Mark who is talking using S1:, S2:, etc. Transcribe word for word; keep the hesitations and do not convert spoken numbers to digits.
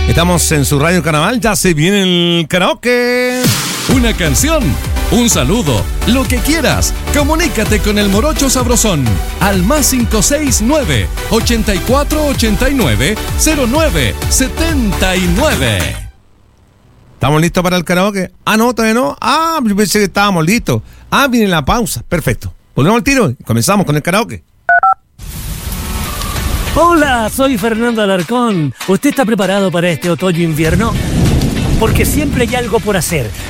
S1: Estamos en su radio Carnaval, ya se viene el karaoke.
S2: Una canción, un saludo, lo que quieras. Comunícate con el Morocho Sabrosón al más cinco seis nueve, ochenta y cuatro ochenta y nueve, cero nueve setenta y nueve.
S1: ¿Estamos listos para el karaoke? Ah, no, todavía no. Ah, yo pensé que estábamos listos. Ah, viene la pausa. Perfecto. Volvemos al tiro y comenzamos con el karaoke.
S3: Hola, soy Fernando Alarcón. ¿Usted está preparado para este otoño-invierno? Porque siempre hay algo por hacer,